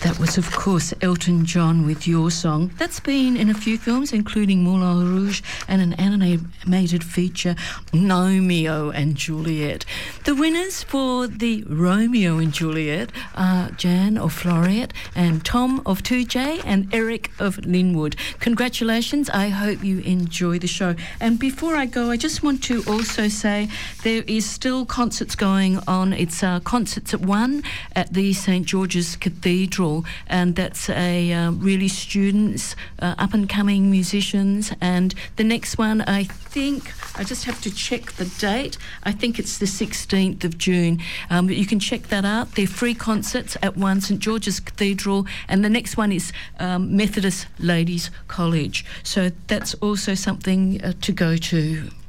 That was, of course, Elton John with Your Song. That's been in a few films, including Moulin Rouge and an animated feature, Romeo and Juliet. The winners for the Romeo and Juliet are Jan of Floriat and Tom of 2J and Eric of Linwood. Congratulations. I hope you enjoy the show. And before I go, I just want to also say there is still concerts going on. It's concerts at 1 at the St. George's Cathedral, and that's a really students, up-and-coming musicians. And the next one, I think, I just have to check the date. I think it's the 16th of June. But you can check that out. They're free concerts at 1 St. George's Cathedral, and the next one is Methodist Ladies College. So that's also something to go to.